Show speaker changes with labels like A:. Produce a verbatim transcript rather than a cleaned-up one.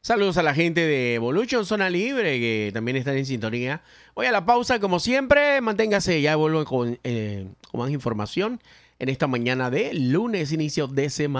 A: Saludos a la gente de Evolution Zona Libre, que también están en sintonía. Voy a la pausa, como siempre, manténgase, ya vuelvo con, eh, con más información en esta mañana de lunes, inicio de semana.